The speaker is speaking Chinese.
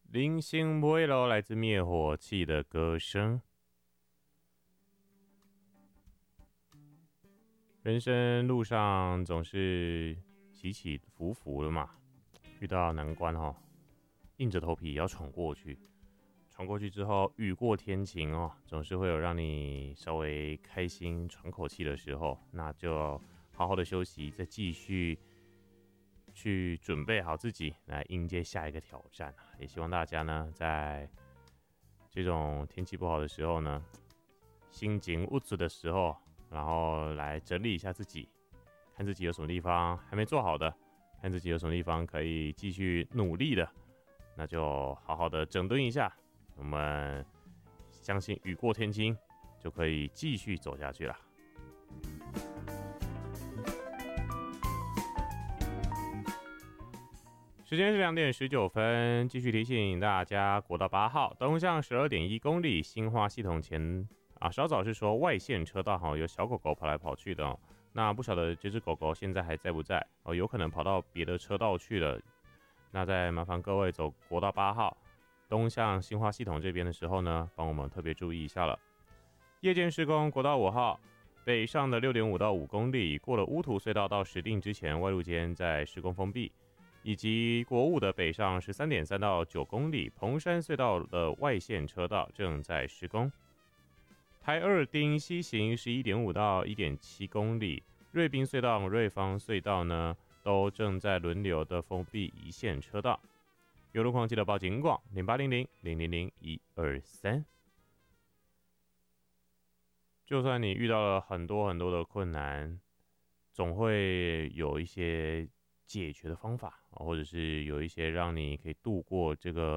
零星不会喽，来自灭火器的歌声。人生路上总是起起伏伏的嘛，遇到难关硬着头皮也要闯过去。闯过去之后，雨过天晴总是会有让你稍微开心喘口气的时候，那就好好的休息，再继续去准备好自己来迎接下一个挑战。也希望大家呢，在这种天气不好的时候呢，心情无助的时候，然后来整理一下自己，看自己有什么地方还没做好的，看自己有什么地方可以继续努力的，那就好好的整顿一下。我们相信雨过天晴，就可以继续走下去了。时间是2:19，继续提醒大家，国道8号东向12.1公里新花系统前稍早是说外线车道有小狗狗跑来跑去的那不晓得这只狗狗现在还在不在有可能跑到别的车道去了。那再麻烦各位走国道8号东向新花系统这边的时候呢，帮我们特别注意一下了。夜间施工国道5号北上的6.5到5公里，过了乌土隧道到石碇之前，外路间在施工封闭。以及国五的北上13.3到9公里，彭山隧道的外线车道正在施工。台二丁西行11.5到1.7公里，瑞滨隧道、瑞芳隧道呢都正在轮流的封闭一线车道。有路况记得报警广0800000123。就算你遇到了很多的困难，总会有一些解决的方法，或者是有一些让你可以度过这个